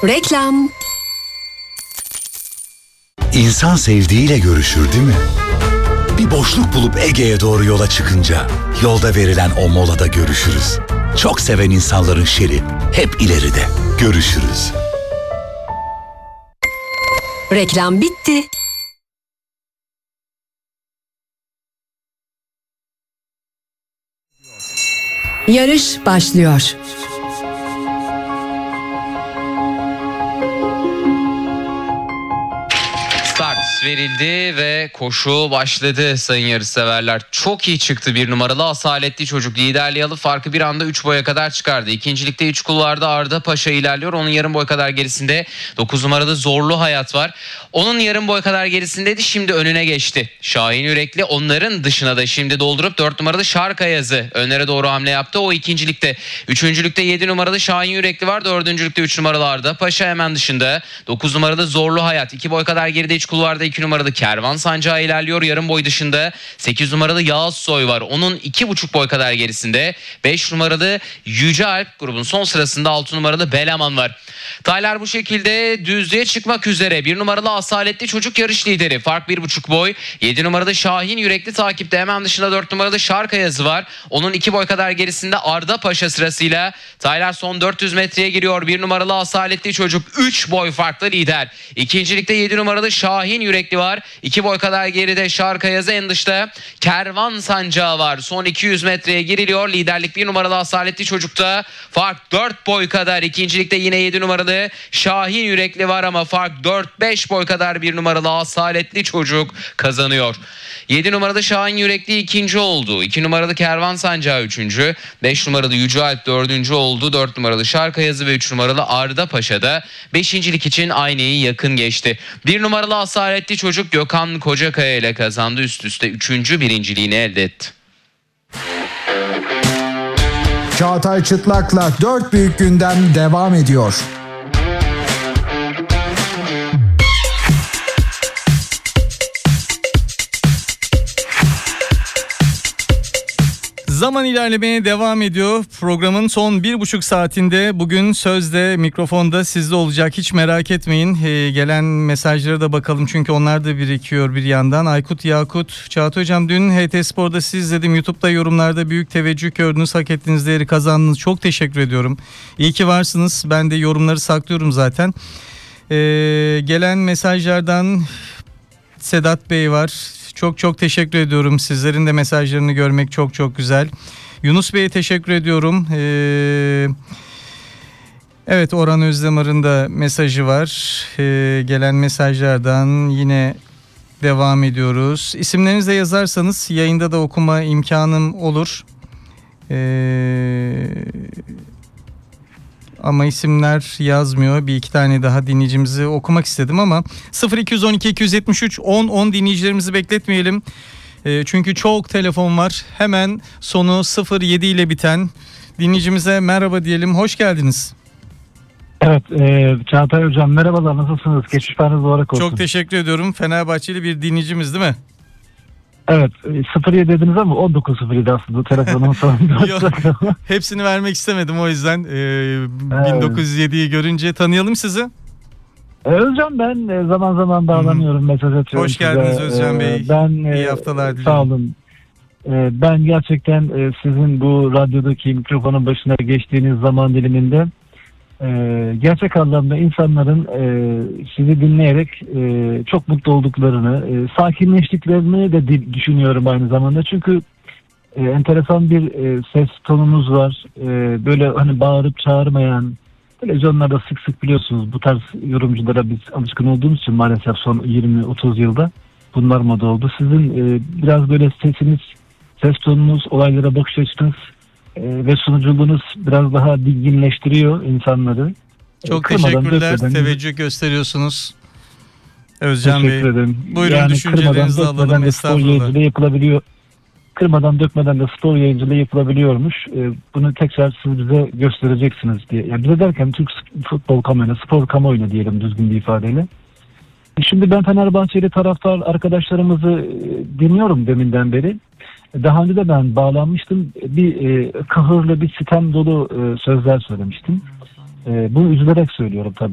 Reklam. İnsan sevdiğiyle görüşür değil mi? Bir boşluk bulup Ege'ye doğru yola çıkınca yolda verilen o molada görüşürüz. Çok seven insanların şeri hep ileride. Görüşürüz. Reklam bitti. Yarış başlıyor. Start verildi ve koşu başladı sayın yarışseverler. Çok iyi çıktı bir numaralı Asaletli Çocuk. Liderliği alıp farkı bir anda 3 boya kadar çıkardı. İkincilikte 3 kulvarda Arda Paşa ilerliyor. Onun yarım boy kadar gerisinde 9 numaralı Zorlu Hayat var. Onun yarım boy kadar gerisindeydi. Şimdi önüne geçti. Şahin Yürekli onların dışına da şimdi doldurup 4 numaralı Şarkayazı önlere doğru hamle yaptı. O ikincilikte. Üçüncülükte 7 numaralı Şahin Yürekli var. Dördüncülükte 3 numaralı Arda Paşa hemen dışında. 9 numaralı Zorlu Hayat. 2 boy kadar geride iç kulvarda 2 numaralı Kervan Sancağı ilerliyor. Yarım boy dışında 8 numaralı Yağız Soy var. Onun 2,5 boy kadar gerisinde 5 numaralı Yüce Alp grubun son sırasında 6 numaralı Belaman var. Taylar bu şekilde düzlüğe çıkmak üzere. 1 numaralı Asaletli Çocuk yarış lideri. Fark 1,5 boy. 7 numaralı Şahin Yürekli takipte. Hemen dışında 4 numaralı Şarkayazı var. Onun 2 boy kadar gerisinde Arda Paşa sırasıyla. Taylar son 400 metreye giriyor. 1 numaralı Asaletli Çocuk 3 boy farklı lider. İkincilikte 7 numaralı Şahin Yürekli var. 2 boy kadar geride Şarkayazı, en dışta Kervan Sancağı var. Son 200 metreye giriliyor. Liderlik 1 numaralı Asaletli Çocuk'ta. Fark 4 boy kadar. İkincilikte yine 7 numaralı Şahin Yürekli var ama fark 4-5 boy kadar 1 numaralı Asaletli Çocuk kazanıyor. 7 numaralı Şahin Yürekli ikinci oldu. 2 numaralı Kervan Sancağı üçüncü. 5 numaralı Yüce Alp dördüncü oldu. 4 numaralı Şarkayazı ve 3 numaralı Arda Paşa da beşincilik için aynayı yakın geçti. 1 numaralı Asaletli Çocuk Gökhan Kocakaya ile kazandı. Üst üste 3. birinciliğini elde etti. Çağatay Çıtlak'la 4 büyük gündem devam ediyor. Zaman ilerlemeye devam ediyor. Programın son 1,5 saatinde bugün sözde, mikrofonda sizde olacak. Hiç merak etmeyin. Gelen mesajlara da bakalım çünkü onlar da birikiyor bir yandan. Aykut Yakut, Çağatay Hocam dün HT Spor'da siz izledim. YouTube'da yorumlarda büyük teveccüh gördünüz. Hak ettiğiniz değeri kazandınız. Çok teşekkür ediyorum. İyi ki varsınız. Ben de yorumları saklıyorum zaten. Gelen mesajlardan Sedat Bey var. Çok teşekkür ediyorum. Sizlerin de mesajlarını görmek çok güzel. Yunus Bey'e teşekkür ediyorum. Evet, Orhan Özdemir'in de mesajı var. Gelen mesajlardan yine devam ediyoruz. İsimlerinizi de yazarsanız yayında da okuma imkanım olur. Ama isimler yazmıyor. Bir iki tane daha dinleyicimizi okumak istedim ama 0212 273 10 dinleyicilerimizi bekletmeyelim. Çünkü çok telefon var. Hemen sonu 07 ile biten dinleyicimize merhaba diyelim. Hoş geldiniz. Evet, Çağatay Hocam merhabalar, nasılsınız? Geçmiş paranız olarak olsun. Çok teşekkür ediyorum. Fenerbahçeli bir dinleyicimiz değil mi? Evet, 07 dediniz ama 1907 aslında telefonun sonunda. Hepsini vermek istemedim o yüzden. 1907'yi görünce tanıyalım sizi. Özcan, ben zaman zaman bağlanıyorum, mesaj atıyorum. Hoş geldiniz size. Özcan Bey. İyi haftalar dilerim. Sağ olun. Ben gerçekten sizin bu radyodaki mikrofonun başına geçtiğiniz zaman diliminde gerçek anlamda insanların sizi dinleyerek çok mutlu olduklarını, sakinleştiklerini de düşünüyorum aynı zamanda. Çünkü enteresan bir ses tonunuz var. Böyle hani bağırıp çağırmayan, televizyonlarda sık sık biliyorsunuz bu tarz yorumculara biz alışkın olduğumuz için maalesef son 20-30 yılda bunlar moda oldu. Sizin biraz böyle sesiniz, ses tonunuz, olaylara bakış açınız ve sunuculuğunuz biraz daha dinginleştiriyor insanları. Çok teşekkürler. Teveccüh gösteriyorsunuz Özcan Bey. Buyurun, yani düşüncelerinizi alalım. Estağfurullah. Kırmadan dökmeden de spor yayıncılığı yapılabiliyormuş. Bunu tekrar siz bize göstereceksiniz diye. Yani bize derken Türk futbol kamuoyuna, spor kamuoyuna diyelim düzgün bir ifadeyle. Şimdi ben Fenerbahçeli taraftar arkadaşlarımızı dinliyorum deminden beri. Daha önce de ben bağlanmıştım. Bir kahırlı, bir sitem dolu sözler söylemiştim. Bunu üzülerek söylüyorum tabii.